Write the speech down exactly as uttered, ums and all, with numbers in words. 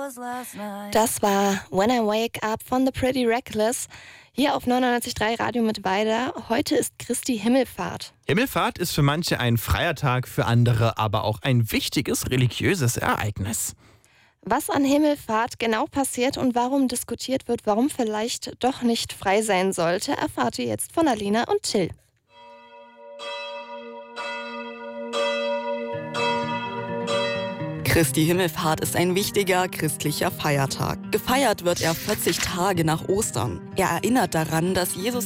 Das war When I Wake Up von The Pretty Reckless. Hier auf neunundneunzig Komma drei Radio mit Weida. Heute ist Christi Himmelfahrt. Himmelfahrt ist für manche ein freier Tag, für andere aber auch ein wichtiges religiöses Ereignis. Was an Himmelfahrt genau passiert und warum diskutiert wird, warum vielleicht doch nicht frei sein sollte, erfahrt ihr jetzt von Alina und Till. Christi Himmelfahrt ist ein wichtiger christlicher Feiertag. Gefeiert wird er vierzig Tage nach Ostern. Er erinnert daran, dass Jesus